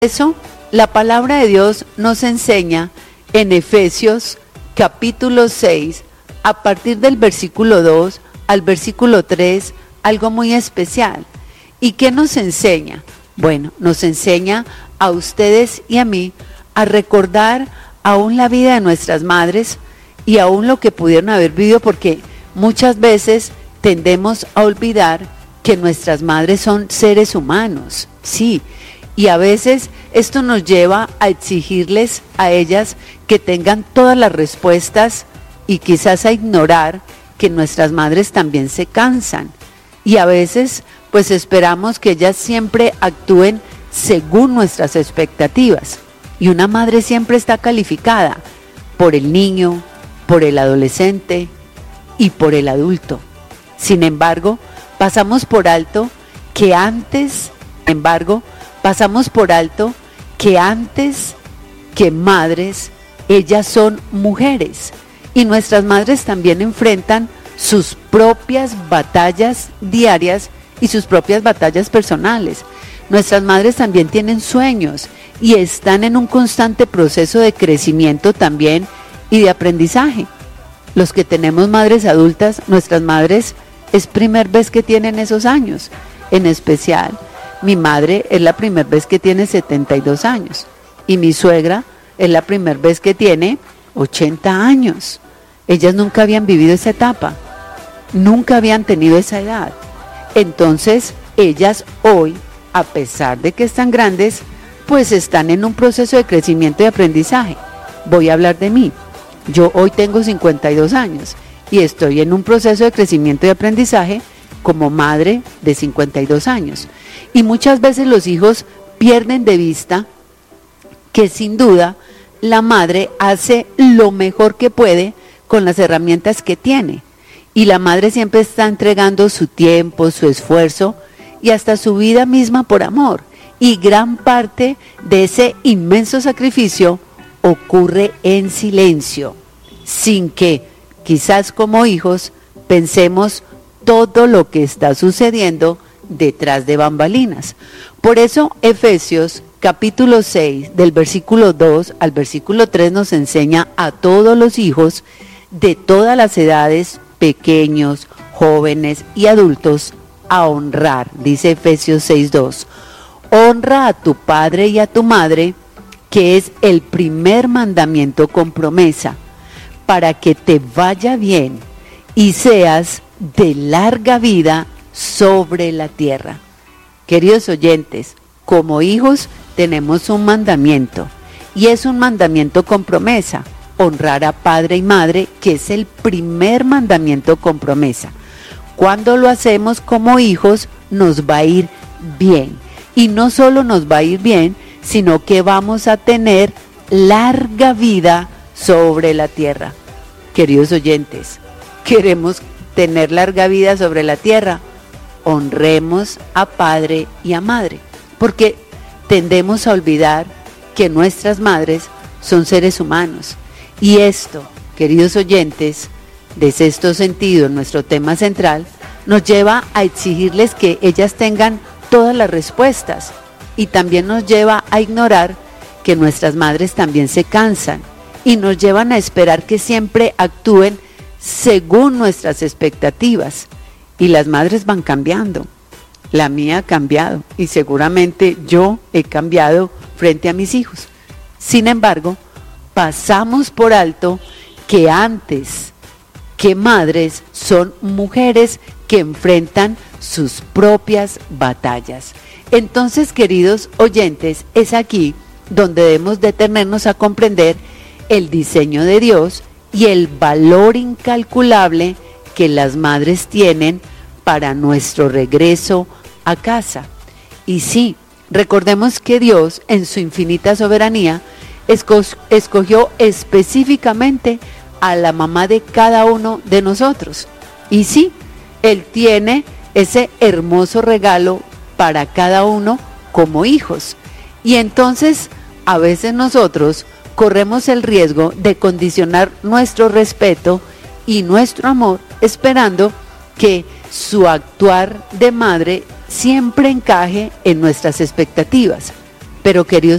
Eso, la palabra de Dios nos enseña en Efesios capítulo 6, a partir del versículo 2 al versículo 3, algo muy especial. ¿Y qué nos enseña? Bueno, nos enseña a ustedes y a mí a recordar aún la vida de nuestras madres y aún lo que pudieron haber vivido, porque muchas veces tendemos a olvidar que nuestras madres son seres humanos, sí. Y a veces esto nos lleva a exigirles a ellas que tengan todas las respuestas y quizás a ignorar que nuestras madres también se cansan. Y a veces pues esperamos que ellas siempre actúen según nuestras expectativas. Y una madre siempre está calificada por el niño, por el adolescente y por el adulto. Sin embargo, pasamos por alto que antes que madres, ellas son mujeres, y nuestras madres también enfrentan sus propias batallas diarias y sus propias batallas personales. Nuestras madres también tienen sueños y están en un constante proceso de crecimiento también y de aprendizaje. Los que tenemos madres adultas, nuestras madres es primera vez que tienen esos años. En especial, mi madre es la primera vez que tiene 72 años y mi suegra es la primera vez que tiene 80 años. Ellas nunca habían vivido esa etapa, nunca habían tenido esa edad. Entonces, ellas hoy, a pesar de que están grandes, pues están en un proceso de crecimiento y aprendizaje. Voy a hablar de mí. Yo hoy tengo 52 años y estoy en un proceso de crecimiento y aprendizaje como madre de 52 años. Y muchas veces los hijos pierden de vista que sin duda la madre hace lo mejor que puede con las herramientas que tiene. Y la madre siempre está entregando su tiempo, su esfuerzo y hasta su vida misma por amor. Y gran parte de ese inmenso sacrificio ocurre en silencio, sin que quizás como hijos pensemos todo lo que está sucediendo detrás de bambalinas. Por eso Efesios capítulo 6 del versículo 2 al versículo 3 nos enseña a todos los hijos de todas las edades, pequeños, jóvenes y adultos, a honrar. Dice Efesios 6:2, honra a tu padre y a tu madre, que es el primer mandamiento con promesa, para que te vaya bien y seas de larga vida sobre la tierra. Queridos oyentes, como hijos tenemos un mandamiento, y es un mandamiento con promesa: honrar a padre y madre, que es el primer mandamiento con promesa. Cuando lo hacemos como hijos, nos va a ir bien. Y no solo nos va a ir bien, sino que vamos a tener larga vida sobre la tierra. Queridos oyentes, ¿queremos tener larga vida sobre la tierra? Honremos a padre y a madre, porque tendemos a olvidar que nuestras madres son seres humanos. Y esto, queridos oyentes, de sexto sentido, nuestro tema central, nos lleva a exigirles que ellas tengan todas las respuestas, y también nos lleva a ignorar que nuestras madres también se cansan y nos llevan a esperar que siempre actúen según nuestras expectativas. Y las madres van cambiando. La mía ha cambiado y seguramente yo he cambiado frente a mis hijos. Sin embargo, pasamos por alto que antes que madres son mujeres que enfrentan sus propias batallas. Entonces, queridos oyentes, es aquí donde debemos detenernos a comprender el diseño de Dios y el valor incalculable que las madres tienen para nuestro regreso a casa. Y sí, recordemos que Dios, en su infinita soberanía, escogió específicamente a la mamá de cada uno de nosotros. Y sí, Él tiene ese hermoso regalo para cada uno como hijos. Y entonces, a veces nosotros corremos el riesgo de condicionar nuestro respeto y nuestro amor, esperando que su actuar de madre siempre encaje en nuestras expectativas. Pero queridos